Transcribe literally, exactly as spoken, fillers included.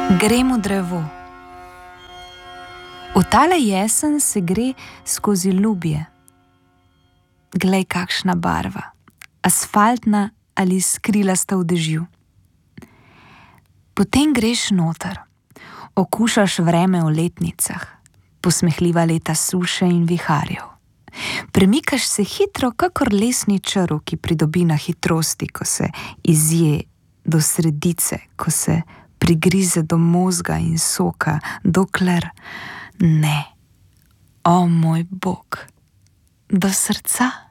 Grem v drevo. V tale jesen se gre skozi ljubje. Glej, kakšna barva, asfaltna ali skrilasta v dežju. Potem greš noter, okušaš vreme v letnicah, posmehljiva leta suše in viharjev. Premikaš se hitro, kakor lesni črv, ki pridobi na hitrosti, ko se izje do sredice, ko se prigrize do mozga in soka, dokler ne, o moj Bog, do srca.